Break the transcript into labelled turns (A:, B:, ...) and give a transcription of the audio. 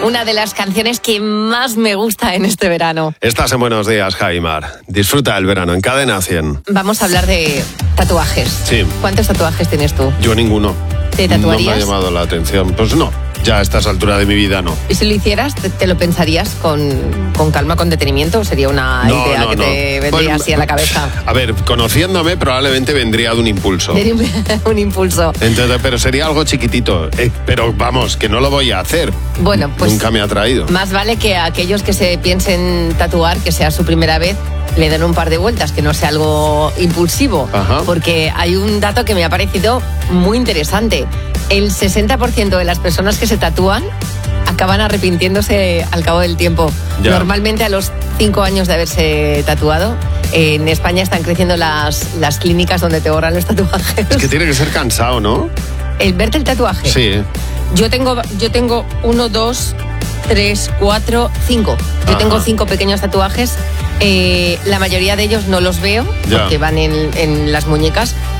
A: una de las canciones que más me gusta en este verano.
B: Estás en Buenos Días, Jaimar. Disfruta el verano en Cadena 100.
A: Vamos a hablar de tatuajes.
B: Sí.
A: ¿Cuántos tatuajes tienes tú?
B: Yo ninguno.
A: ¿Te tatuarías?
B: No me ha llamado la atención. Pues no, ya a estas alturas de mi vida no.
A: ¿Y si lo hicieras, te lo pensarías con calma, con detenimiento? ¿O sería una idea que te vendría así a la cabeza?
B: A ver, conociéndome probablemente vendría de un impulso.
A: Un impulso.
B: Entonces, pero sería algo chiquitito. Pero vamos, que no lo voy a hacer.
A: Bueno, pues
B: nunca me ha traído.
A: Más vale que a aquellos que se piensen tatuar, que sea su primera vez, le den un par de vueltas, que no sea algo impulsivo.
B: Ajá.
A: Porque hay un dato que me ha parecido muy interesante. El 60% de las personas que se tatúan acaban arrepintiéndose al cabo del tiempo.
B: Ya.
A: Normalmente a los 5 años de haberse tatuado. En España están creciendo las clínicas donde te borran los tatuajes.
B: Es que tiene que ser cansado, ¿no?
A: ¿El verte el tatuaje?
B: Sí.
A: Yo tengo 1, 2, 3, 4, 5. Yo
B: Ajá.
A: tengo 5 pequeños tatuajes. La mayoría de ellos no los veo
B: Ya.
A: porque van en las muñecas,